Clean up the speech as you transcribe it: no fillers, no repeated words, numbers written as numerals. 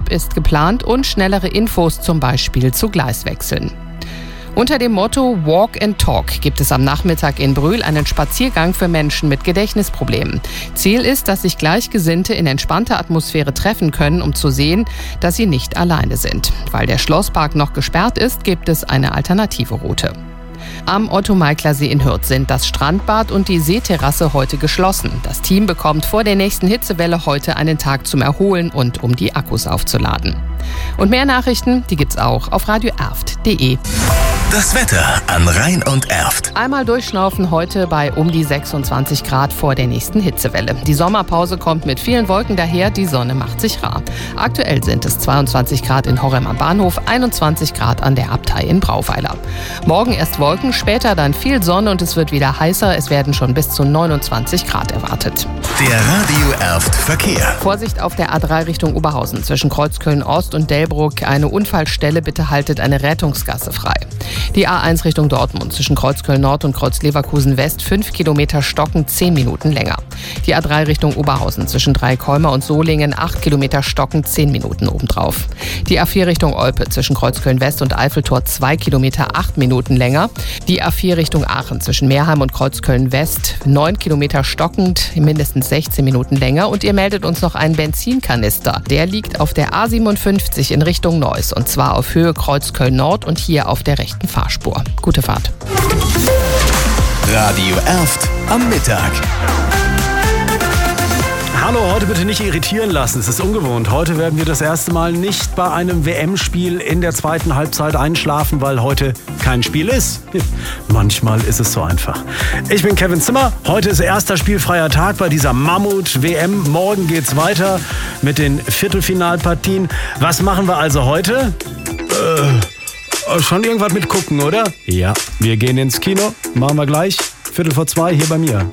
ist geplant und schnellere Infos zum Beispiel zu Gleiswechseln. Unter dem Motto Walk and Talk gibt es am Nachmittag in Brühl einen Spaziergang für Menschen mit Gedächtnisproblemen. Ziel ist, dass sich Gleichgesinnte in entspannter Atmosphäre treffen können, um zu sehen, dass sie nicht alleine sind. Weil der Schlosspark noch gesperrt ist, gibt es eine alternative Route. Am Otto-Meikler-See in Hürth sind das Strandbad und die Seeterrasse heute geschlossen. Das Team bekommt vor der nächsten Hitzewelle heute einen Tag zum Erholen und um die Akkus aufzuladen. Und mehr Nachrichten, die gibt's auch auf radioerft.de. Das Wetter an Rhein und Erft. Einmal durchschnaufen heute bei um die 26 Grad vor der nächsten Hitzewelle. Die Sommerpause kommt mit vielen Wolken daher, die Sonne macht sich rar. Aktuell sind es 22 Grad in Horrem am Bahnhof, 21 Grad an der Abtei in Brauweiler. Morgen erst Wolken, später dann viel Sonne und es wird wieder heißer. Es werden schon bis zu 29 Grad erwartet. Der Radio Erft Verkehr. Vorsicht auf der A3 Richtung Oberhausen zwischen Kreuzköln-Ost und Delbrück. Eine Unfallstelle, bitte haltet eine Rettungsgasse frei. Die A1 Richtung Dortmund zwischen Kreuzköln-Nord und Kreuz-Leverkusen-West 5 Kilometer stocken, 10 Minuten länger. Die A3 Richtung Oberhausen zwischen Dreikolmer und Solingen 8 Kilometer stocken, 10 Minuten obendrauf. Die A4 Richtung Olpe zwischen Kreuzköln-West und Eiffeltor 2 Kilometer 8 Minuten länger. Die A4 Richtung Aachen zwischen Meerheim und Kreuzköln-West 9 Kilometer stockend, mindestens 16 Minuten länger. Und ihr meldet uns noch einen Benzinkanister. Der liegt auf der A57 in Richtung Neuss und zwar auf Höhe Kreuzköln-Nord und hier auf der rechten Fahrspur. Gute Fahrt. Radio Erft am Mittag. Hallo, heute bitte nicht irritieren lassen, es ist ungewohnt. Heute werden wir das erste Mal nicht bei einem WM-Spiel in der zweiten Halbzeit einschlafen, weil heute kein Spiel ist. Manchmal ist es so einfach. Ich bin Kevin Zimmer, heute ist erster spielfreier Tag bei dieser Mammut-WM. Morgen geht's weiter mit den Viertelfinalpartien. Was machen wir also heute? Schon irgendwas mit gucken, oder? Ja, wir gehen ins Kino, machen wir gleich. 2:15 hier bei mir.